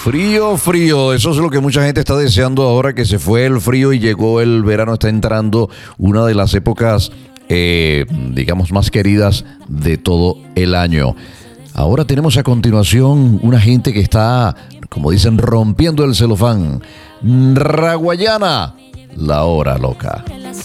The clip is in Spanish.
Frío, frío, eso es lo que mucha gente está deseando ahora que se fue el frío y llegó el verano, está entrando una de las épocas, digamos, más queridas de todo el año. Ahora tenemos a continuación una gente que está, como dicen, rompiendo el celofán. Raguayana, la hora loca.